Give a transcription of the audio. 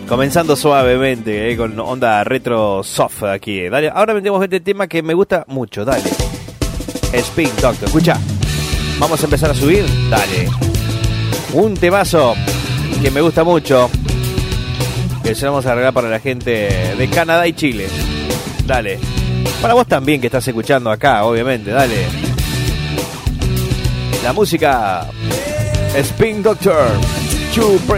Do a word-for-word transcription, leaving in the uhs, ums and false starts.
Comenzando suavemente, eh, con onda retro soft aquí. Eh. Dale, ahora metemos este tema que me gusta mucho. Dale. Spin Doctor, escucha. Vamos a empezar a subir. Dale. Un temazo que me gusta mucho. Que se lo vamos a regalar para la gente de Canadá y Chile. Dale. Para vos también que estás escuchando acá, obviamente. Dale. La música Spin Doctor.